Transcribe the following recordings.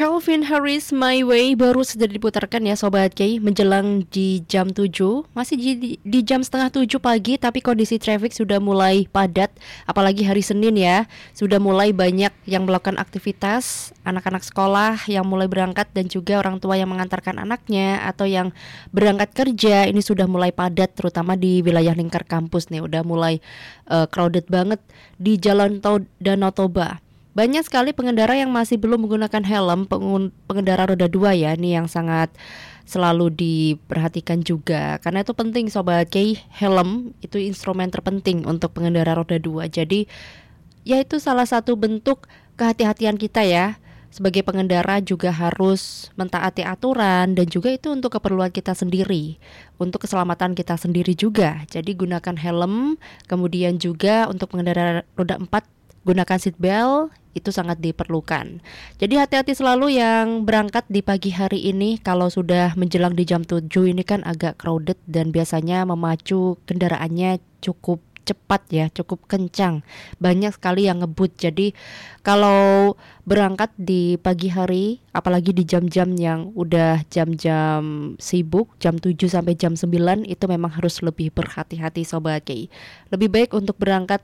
Calvin Harris My Way baru saja diputarkan ya Sobat Kay, menjelang di jam 7. Masih di jam setengah 7 pagi, tapi kondisi traffic sudah mulai padat. Apalagi hari Senin ya, sudah mulai banyak yang melakukan aktivitas. Anak-anak sekolah yang mulai berangkat dan juga orang tua yang mengantarkan anaknya atau yang berangkat kerja. Ini sudah mulai padat, terutama di wilayah lingkar kampus nih. Udah mulai crowded banget di Jalan Tol Danau Toba. Banyak sekali pengendara yang masih belum menggunakan helm, pengendara roda 2 ya. Ini yang sangat selalu diperhatikan juga. Karena itu penting Sobat Kay, helm itu instrumen terpenting untuk pengendara roda 2. Jadi ya itu salah satu bentuk kehati-hatian kita ya. Sebagai pengendara juga harus mentaati aturan dan juga itu untuk keperluan kita sendiri, untuk keselamatan kita sendiri juga. Jadi gunakan helm, kemudian juga untuk pengendara roda 4 gunakan seat belt, itu sangat diperlukan. Jadi hati-hati selalu yang berangkat di pagi hari ini. Kalau sudah menjelang di jam 7 ini kan agak crowded dan biasanya memacu kendaraannya cukup cepat ya, cukup kencang. Banyak sekali yang ngebut. Jadi kalau berangkat di pagi hari, apalagi di jam-jam yang udah jam-jam sibuk, jam 7 sampai jam 9, itu memang harus lebih berhati-hati Sobat Kay. Lebih baik untuk berangkat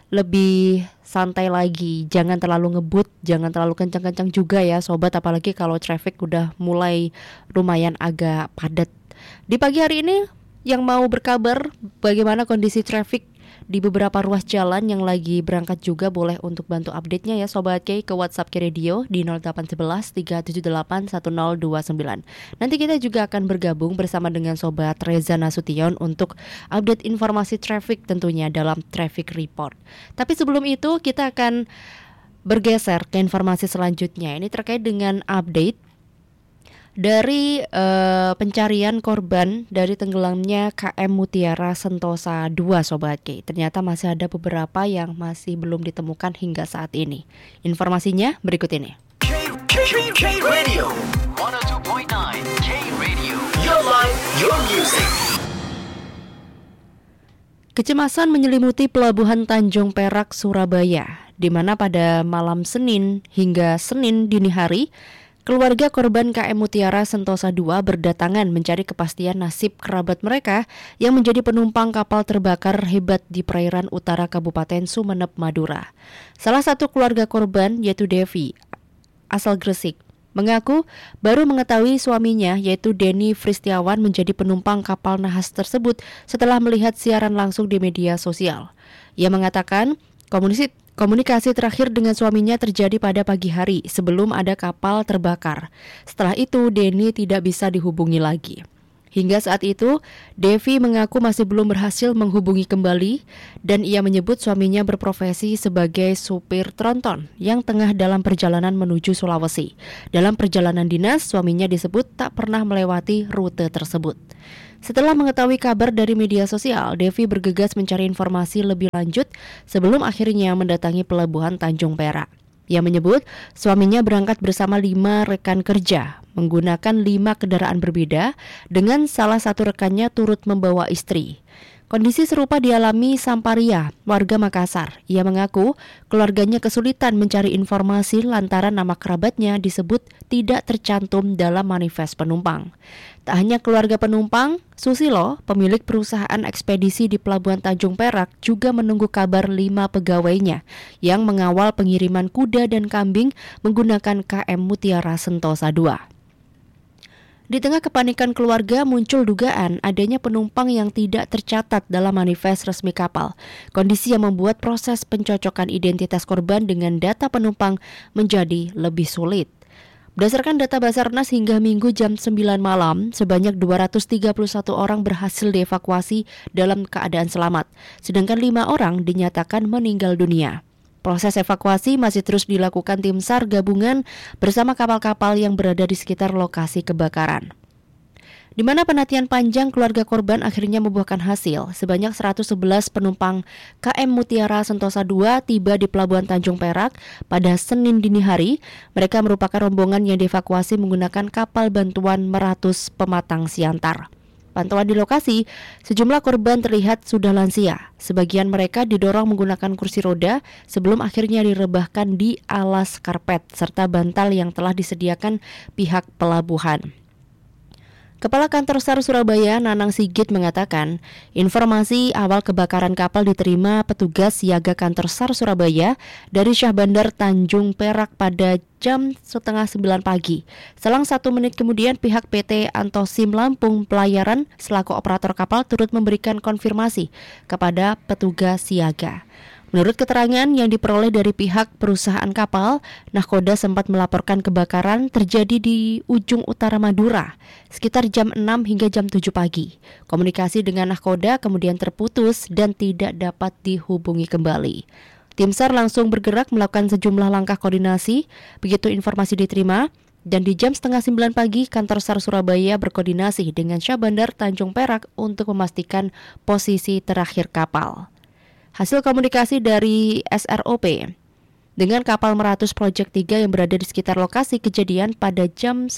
lebih santai lagi, jangan terlalu ngebut, jangan terlalu kencang-kencang juga ya Sobat, apalagi kalau traffic udah mulai lumayan agak padat. Di pagi hari ini yang mau berkabar bagaimana kondisi traffic di beberapa ruas jalan yang lagi berangkat juga boleh untuk bantu update-nya ya Sobat Kay ke WhatsApp Kay Radio di 0811 378 1029. Nanti kita juga akan bergabung bersama dengan Sobat Reza Nasution untuk update informasi traffic tentunya dalam Traffic Report. Tapi sebelum itu kita akan bergeser ke informasi selanjutnya. Ini terkait dengan update dari pencarian korban dari tenggelamnya KM Mutiara Sentosa 2 Sobat Kay. Ternyata masih ada beberapa yang masih belum ditemukan hingga saat ini. Informasinya berikut ini. K Radio 102.9 K Radio, your life, your music. Kecemasan menyelimuti Pelabuhan Tanjung Perak, Surabaya, di mana pada malam Senin hingga Senin dini hari keluarga korban KM Mutiara Sentosa 2 berdatangan mencari kepastian nasib kerabat mereka yang menjadi penumpang kapal terbakar hebat di perairan utara Kabupaten Sumeneb, Madura. Salah satu keluarga korban yaitu Devi, asal Gresik, mengaku baru mengetahui suaminya yaitu Denny Fristiawan menjadi penumpang kapal nahas tersebut setelah melihat siaran langsung di media sosial. Ia mengatakan komunikasi terakhir dengan suaminya terjadi pada pagi hari sebelum ada kapal terbakar. Setelah itu, Denny tidak bisa dihubungi lagi. Hingga saat itu, Devi mengaku masih belum berhasil menghubungi kembali dan ia menyebut suaminya berprofesi sebagai supir tronton yang tengah dalam perjalanan menuju Sulawesi. Dalam perjalanan dinas, suaminya disebut tak pernah melewati rute tersebut. Setelah mengetahui kabar dari media sosial, Devi bergegas mencari informasi lebih lanjut sebelum akhirnya mendatangi Pelabuhan Tanjung Perak. Ia menyebut suaminya berangkat bersama 5 rekan kerja menggunakan 5 kendaraan berbeda dengan salah satu rekannya turut membawa istri. Kondisi serupa dialami Samparia, warga Makassar. Ia mengaku keluarganya kesulitan mencari informasi lantaran nama kerabatnya disebut tidak tercantum dalam manifest penumpang. Tak hanya keluarga penumpang, Susilo, pemilik perusahaan ekspedisi di Pelabuhan Tanjung Perak, juga menunggu kabar 5 pegawainya yang mengawal pengiriman kuda dan kambing menggunakan KM Mutiara Sentosa 2. Di tengah kepanikan keluarga muncul dugaan adanya penumpang yang tidak tercatat dalam manifest resmi kapal. Kondisi yang membuat proses pencocokan identitas korban dengan data penumpang menjadi lebih sulit. Berdasarkan data Basarnas hingga Minggu jam 9 malam, sebanyak 231 orang berhasil dievakuasi dalam keadaan selamat, sedangkan 5 orang dinyatakan meninggal dunia. Proses evakuasi masih terus dilakukan tim SAR gabungan bersama kapal-kapal yang berada di sekitar lokasi kebakaran. Di mana penantian panjang keluarga korban akhirnya membuahkan hasil. Sebanyak 111 penumpang KM Mutiara Sentosa 2 tiba di Pelabuhan Tanjung Perak pada Senin dini hari. Mereka merupakan rombongan yang dievakuasi menggunakan kapal bantuan Meratus Pematang Siantar. Pantauan di lokasi, sejumlah korban terlihat sudah lansia. Sebagian mereka didorong menggunakan kursi roda sebelum akhirnya direbahkan di alas karpet serta bantal yang telah disediakan pihak pelabuhan. Kepala Kantor SAR Surabaya, Nanang Sigit, mengatakan informasi awal kebakaran kapal diterima petugas siaga Kantor SAR Surabaya dari Syah Bandar Tanjung Perak pada jam 8:30 pagi. Selang 1 menit kemudian pihak PT Antosim Lampung Pelayaran selaku operator kapal turut memberikan konfirmasi kepada petugas siaga. Menurut keterangan yang diperoleh dari pihak perusahaan kapal, nahkoda sempat melaporkan kebakaran terjadi di ujung utara Madura sekitar jam 6 hingga jam 7 pagi. Komunikasi dengan nahkoda kemudian terputus dan tidak dapat dihubungi kembali. Tim SAR langsung bergerak melakukan sejumlah langkah koordinasi begitu informasi diterima, dan di jam 8:30 pagi Kantor SAR Surabaya berkoordinasi dengan Syah Bandar Tanjung Perak untuk memastikan posisi terakhir kapal. Hasil komunikasi dari SROP dengan kapal Meratus Project 3 yang berada di sekitar lokasi kejadian pada jam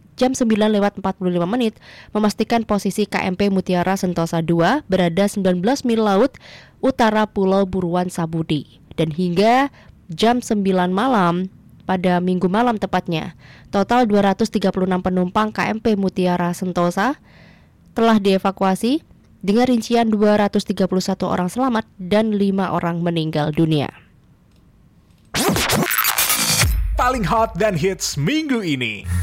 9:45 memastikan posisi KMP Mutiara Sentosa 2 berada 19 mil laut utara Pulau Buruan Sabudi. Dan hingga jam 9 malam pada Minggu malam tepatnya, total 236 penumpang KMP Mutiara Sentosa telah dievakuasi dengan rincian 231 orang selamat dan 5 orang meninggal dunia. Paling hot dan hits minggu ini.